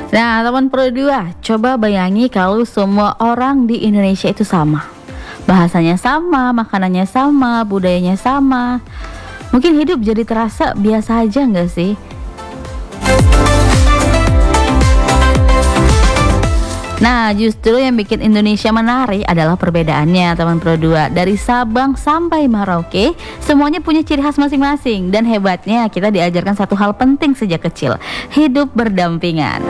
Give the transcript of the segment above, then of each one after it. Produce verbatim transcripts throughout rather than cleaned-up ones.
Nah, teman Pro dua, coba bayangi kalau semua orang di Indonesia itu sama. Bahasanya sama, makanannya sama, budayanya sama. Mungkin hidup jadi terasa biasa aja nggak sih? Nah, justru yang bikin Indonesia menarik adalah perbedaannya, teman Pro dua. Dari Sabang sampai Merauke, semuanya punya ciri khas masing-masing. Dan hebatnya, kita diajarkan satu hal penting sejak kecil, hidup berdampingan.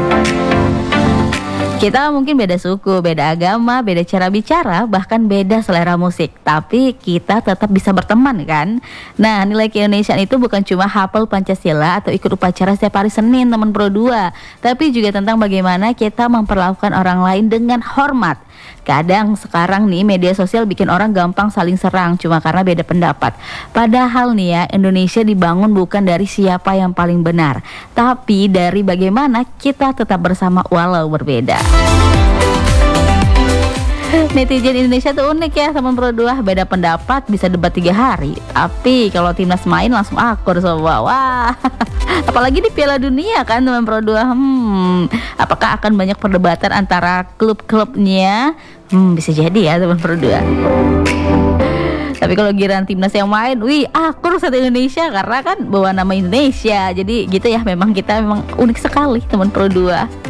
Kita mungkin beda suku, beda agama, beda cara bicara, bahkan beda selera musik. Tapi kita tetap bisa berteman kan? Nah, nilai keindonesiaan itu bukan cuma hafal Pancasila atau ikut upacara setiap hari Senin, teman Pro dua, tapi juga tentang bagaimana kita memperlakukan orang lain dengan hormat. Kadang sekarang nih media sosial bikin orang gampang saling serang cuma karena beda pendapat. Padahal nih ya, Indonesia dibangun bukan dari siapa yang paling benar, tapi dari bagaimana kita tetap bersama walau berbeda. Netizen Indonesia tuh unik ya, teman Pro dua. Beda pendapat bisa debat tiga hari, tapi kalau timnas main langsung akur semua. Wah, apalagi di Piala Dunia kan, teman Pro dua. Hmm, apakah akan banyak perdebatan antara klub-klubnya? Hmm, bisa jadi ya, teman Pro dua. Tapi kalau giliran timnas yang main, wih, akur satu Indonesia karena kan bawa nama Indonesia. Jadi gitu ya, memang kita memang unik sekali, teman Pro dua.